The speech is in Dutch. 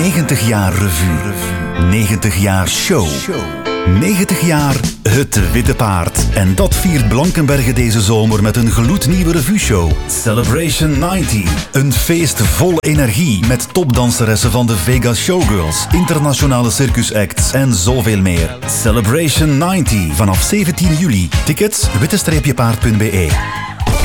90 jaar revue. 90 jaar show. 90 jaar Het Witte Paard. En dat viert Blankenberge deze zomer met een gloednieuwe revueshow. Celebration 90. Een feest vol energie met topdanseressen van de Vegas Showgirls, internationale circusacts en zoveel meer. Celebration 90 vanaf 17 juli. Tickets witte-paard.be.